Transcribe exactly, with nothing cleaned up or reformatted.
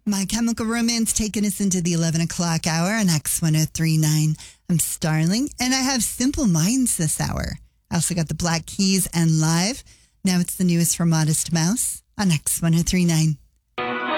My Chemical Romance taking us into the eleven o'clock hour on X one oh three point nine. I'm Starling, and I have Simple Minds this hour. I also got the Black Keys and Live. Now it's the newest from Modest Mouse on X one oh three point nine.